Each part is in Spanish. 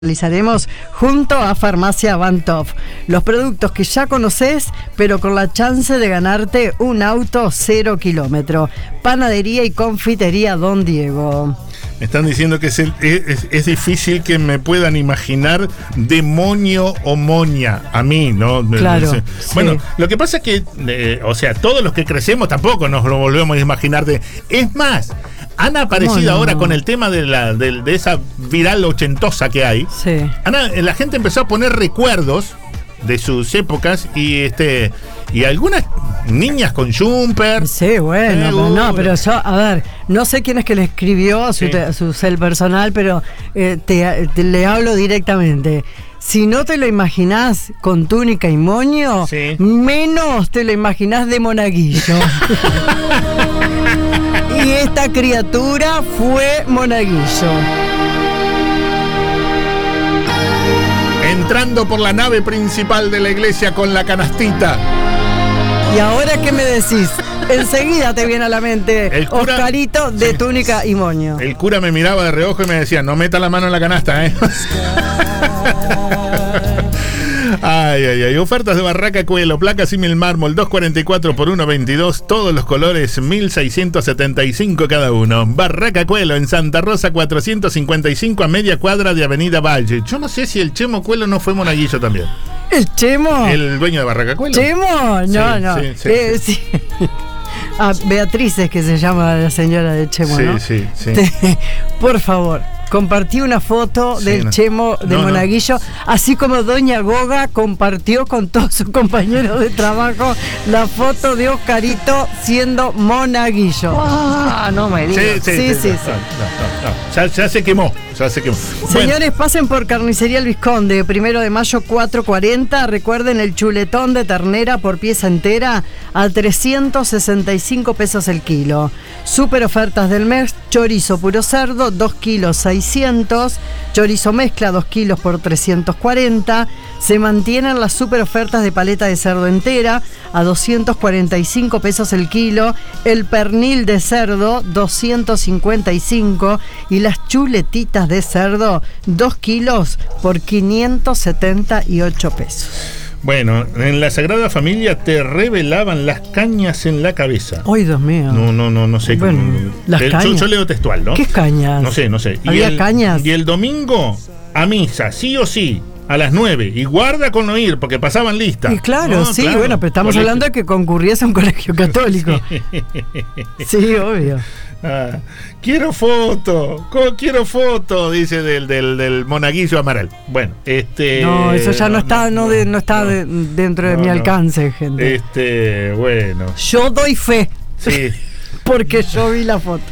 Realizaremos junto a Farmacia Bantov los productos que ya conoces, pero con la chance de ganarte un auto 0 kilómetro. Panadería y confitería Don Diego. Me están diciendo que es difícil que me puedan imaginar demonio o moña. A mí, ¿no? Claro. Bueno, sí. Lo que pasa es que, todos los que crecemos tampoco nos lo volvemos a imaginar. Es más, han aparecido ahora con el tema de esa viral ochentosa que hay. Sí. La gente empezó a poner recuerdos de sus épocas y algunas niñas con jumper. Sí, bueno, pero yo, a ver, no sé quién es que le escribió a su cel personal, pero le hablo directamente. Si no te lo imaginás con túnica y moño, sí, menos te lo imaginás de monaguillo. Y esta criatura fue monaguillo. Entrando por la nave principal de la iglesia con la canastita. ¿Y ahora qué me decís? Enseguida te viene a la mente el cura, Oscarito de túnica y moño. El cura me miraba de reojo y me decía, no meta la mano en la canasta, ¿eh? Ay. Ofertas de Barraca Cuelo, placa símil mármol, 244 por 122, todos los colores, 1.675 cada uno. Barraca Cuelo en Santa Rosa 455 a media cuadra de Avenida Valle. Yo no sé si el Chemo Cuelo no fue monaguillo también. ¿El Chemo? El dueño de Barraca Cuelo. ¿Chemo? No. Sí. Beatriz es que se llama la señora del Chemo, ¿no? Sí. Por favor, compartí una foto del Chemo de Monaguillo, así como Doña Goga compartió con todos sus compañeros de trabajo la foto de Oscarito siendo Monaguillo. No me digas. Sí. No. Ya se quemó. Señores, pasen por Carnicería El Vizconde, 1 de mayo 440. Recuerden el chuletón de ternera por pieza entera a 365 pesos el kilo. Super ofertas del mes: chorizo puro cerdo, 2 kilos 600, chorizo mezcla 2 kilos por 340. Se mantienen las super ofertas de paleta de cerdo entera a 245 pesos el kilo, el pernil de cerdo 255 y las chuletitas de cerdo 2 kilos por 578 pesos. Bueno, en la Sagrada Familia te revelaban las cañas en la cabeza. ¡Ay, Dios mío! No sé. Bueno, las cañas. Yo leo textual, ¿no? ¿Qué cañas? No sé. ¿Había cañas? Y el domingo a misa, sí o sí, a las 9. Y guarda con no ir, porque pasaban lista. Y claro, bueno, pero estamos hablando de que concurrías a un colegio católico. Sí, obvio. Quiero foto, dice del monaguillo Amaral. Bueno, no, eso ya no está dentro de mi alcance, gente. Bueno. Yo doy fe. Sí. Porque yo vi la foto.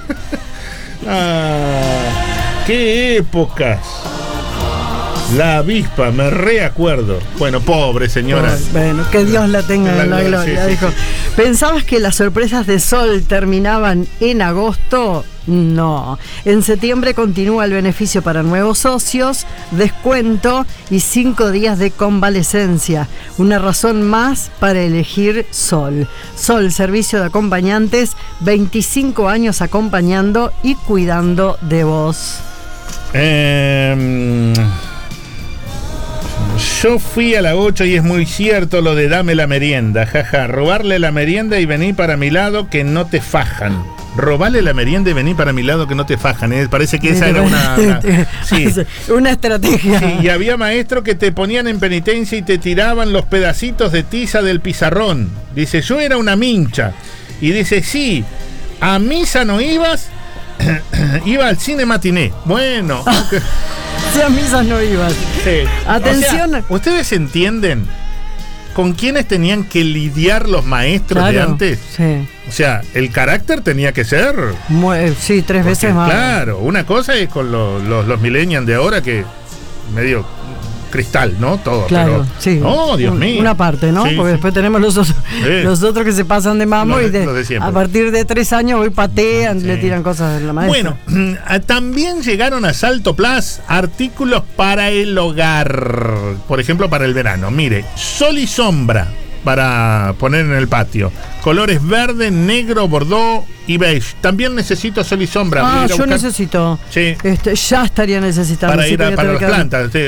¡Qué épocas! La avispa, me reacuerdo. Bueno, pobre señora. Bueno, que Dios la tenga en la gloria, dijo. Sí. ¿Pensabas que las sorpresas de Sol terminaban en agosto? No. En septiembre continúa el beneficio para nuevos socios, descuento y 5 días de convalecencia. Una razón más para elegir Sol. Sol, servicio de acompañantes, 25 años acompañando y cuidando de vos. Yo fui a la 8 y es muy cierto lo de dame la merienda, jaja, robarle la merienda y vení para mi lado que no te fajan. Robarle la merienda y vení para mi lado que no te fajan. Parece que esa era una estrategia. Sí, y había maestros que te ponían en penitencia y te tiraban los pedacitos de tiza del pizarrón. Dice, yo era una mincha. Y dice, sí, a misa no ibas, iba al cine matiné. Bueno. Si a misas no ibas. Sí. Atención. O sea, ¿ustedes entienden con quiénes tenían que lidiar los maestros de antes? Sí. O sea, el carácter tenía que ser. Sí, 3 veces más. Claro, una cosa es con los millennials de ahora que medio cristal, ¿no? Todo. Claro, pero, sí. Oh, Dios mío. Una parte, ¿no? Sí, porque después tenemos los otros que se pasan de mambo a partir de 3 años hoy patean, le tiran cosas a la maestra. Bueno, también llegaron a Salto Plus artículos para el hogar. Por ejemplo, para el verano. Mire, sol y sombra, para poner en el patio. Colores verde, negro, bordó y beige. También necesito sol y sombra. Yo necesito. Sí. Ya estaría necesitando. Para ir para las plantas. Sí.